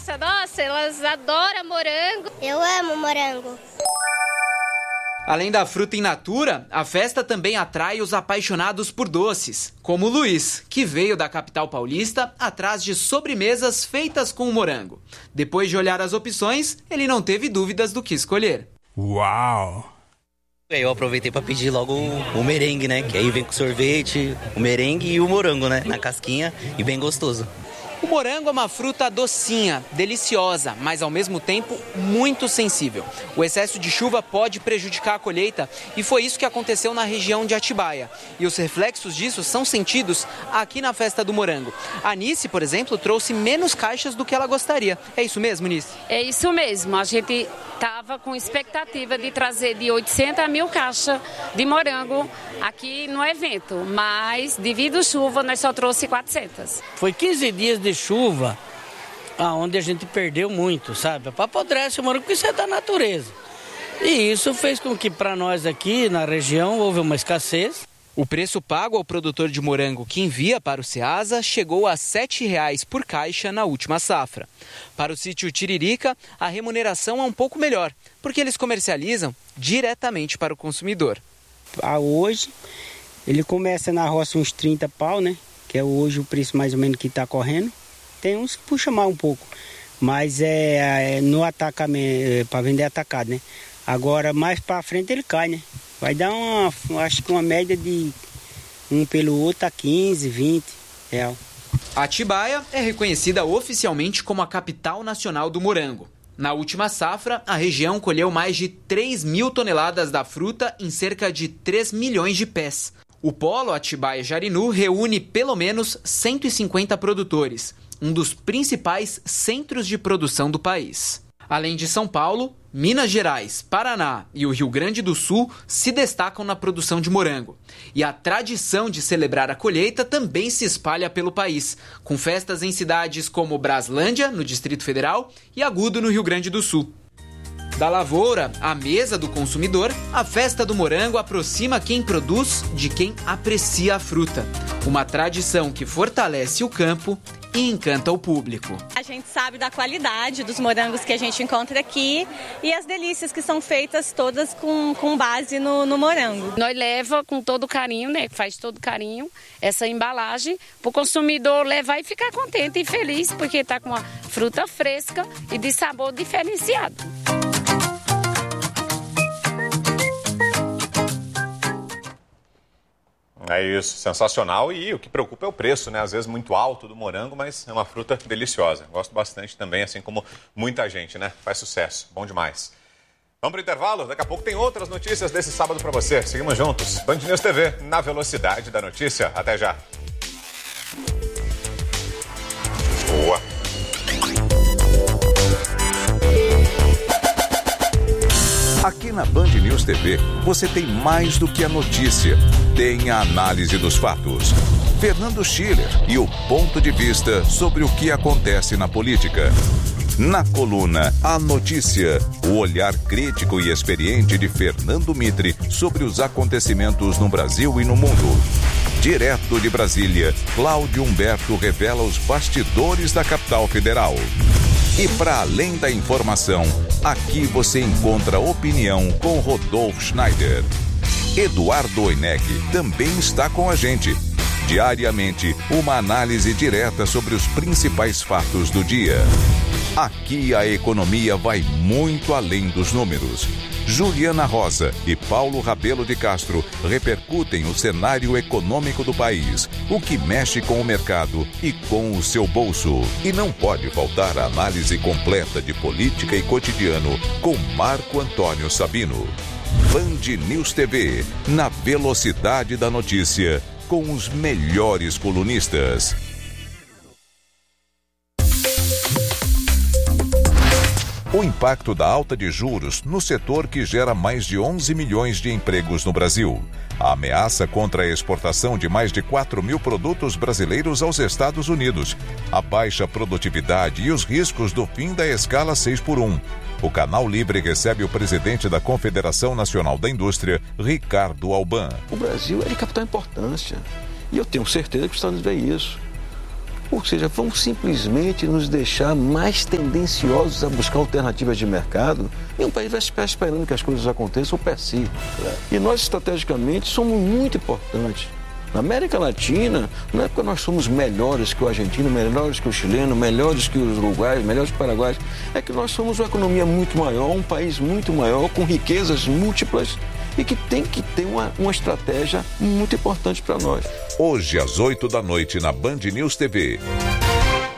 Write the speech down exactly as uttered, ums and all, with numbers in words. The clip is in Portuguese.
crianças, nossa, elas adoram morango. Eu amo morango. Além da fruta in natura, a festa também atrai os apaixonados por doces, como o Luiz, que veio da capital paulista atrás de sobremesas feitas com morango. Depois de olhar as opções, ele não teve dúvidas do que escolher. Uau! Eu aproveitei para pedir logo o, o merengue, né? Que aí vem com sorvete, o merengue e o morango, né? Na casquinha e bem gostoso. O morango é uma fruta docinha, deliciosa, mas ao mesmo tempo muito sensível. O excesso de chuva pode prejudicar a colheita e foi isso que aconteceu na região de Atibaia. E os reflexos disso são sentidos aqui na festa do morango. A Nice, por exemplo, trouxe menos caixas do que ela gostaria. É isso mesmo, Nice? É isso mesmo. A gente estava com expectativa de trazer de oitocentas a mil caixas de morango aqui no evento, mas devido à chuva nós só trouxe quatrocentas. Foi quinze dias de chuva, onde a gente perdeu muito, sabe? Para apodrece o morango, porque isso é da natureza. E isso fez com que para nós aqui na região houve uma escassez. O preço pago ao produtor de morango que envia para o Ceasa chegou a sete reais por caixa na última safra. Para o sítio Tiririca, a remuneração é um pouco melhor, porque eles comercializam diretamente para o consumidor. Ah, hoje, ele começa na roça uns trinta pau, né? Que é hoje o preço mais ou menos que está correndo. Tem uns que puxa mais um pouco, mas é, é no atacamento, é, para vender atacado, né? Agora, mais para frente ele cai, né? Vai dar uma, acho que uma média de um pelo outro a quinze, vinte real. Atibaia é reconhecida oficialmente como a capital nacional do morango. Na última safra, a região colheu mais de três mil toneladas da fruta em cerca de três milhões de pés. O polo Atibaia-Jarinu reúne pelo menos cento e cinquenta produtores, um dos principais centros de produção do país. Além de São Paulo, Minas Gerais, Paraná e o Rio Grande do Sul se destacam na produção de morango. E a tradição de celebrar a colheita também se espalha pelo país, com festas em cidades como Braslândia, no Distrito Federal, e Agudo, no Rio Grande do Sul. Da lavoura à mesa do consumidor, a festa do morango aproxima quem produz de quem aprecia a fruta. Uma tradição que fortalece o campo e encanta o público. A gente sabe da qualidade dos morangos que a gente encontra aqui e as delícias que são feitas todas com, com base no, no morango. Nós leva com todo carinho, né? Faz todo carinho essa embalagem para o consumidor levar e ficar contente e feliz porque está com uma fruta fresca e de sabor diferenciado. É isso, sensacional. E o que preocupa é o preço, né? Às vezes muito alto do morango, mas é uma fruta deliciosa. Gosto bastante também, assim como muita gente, né? Faz sucesso, bom demais. Vamos para o intervalo? Daqui a pouco tem outras notícias desse sábado para você. Seguimos juntos. Band News T V, na velocidade da notícia. Até já. Boa. Aqui na Band News T V, você tem mais do que a notícia. Tem a análise dos fatos. Fernando Schiller e o ponto de vista sobre o que acontece na política. Na coluna A Notícia, o olhar crítico e experiente de Fernando Mitre sobre os acontecimentos no Brasil e no mundo. Direto de Brasília, Cláudio Humberto revela os bastidores da capital federal. E para além da informação, aqui você encontra opinião com Rodolfo Schneider. Eduardo Oineg também está com a gente. Diariamente, uma análise direta sobre os principais fatos do dia. Aqui a economia vai muito além dos números. Juliana Rosa e Paulo Rabelo de Castro repercutem o cenário econômico do país, o que mexe com o mercado e com o seu bolso. E não pode faltar a análise completa de política e cotidiano com Marco Antônio Sabino. Band News T V, na velocidade da notícia, com os melhores colunistas. O impacto da alta de juros no setor que gera mais de onze milhões de empregos no Brasil. A ameaça contra a exportação de mais de quatro mil produtos brasileiros aos Estados Unidos. A baixa produtividade e os riscos do fim da escala seis por um. O Canal Livre recebe o presidente da Confederação Nacional da Indústria, Ricardo Alban. O Brasil é de capital importância. E eu tenho certeza que os Estados Unidos vê isso. Ou seja, vão simplesmente nos deixar mais tendenciosos a buscar alternativas de mercado e um país vai ficar esperando que as coisas aconteçam per si. E nós, estrategicamente, somos muito importantes. Na América Latina, não é porque nós somos melhores que o argentino, melhores que o chileno, melhores que os uruguaios, melhores que os paraguaios, é que nós somos uma economia muito maior, um país muito maior, com riquezas múltiplas e que tem que ter uma, uma estratégia muito importante para nós. Hoje, às oito da noite, na Band News T V.